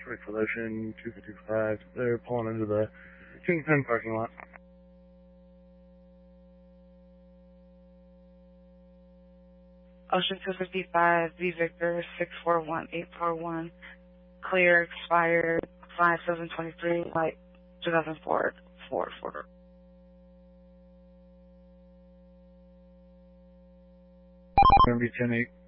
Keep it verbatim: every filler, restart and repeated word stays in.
Straight for Ocean two fifty-five. They're pulling into the Kingpin parking lot. Ocean two fifty-five, V Victor six four one eight four one. Clear, expired five seven twenty-three, flight two thousand four, four four. Gonna be ten eight.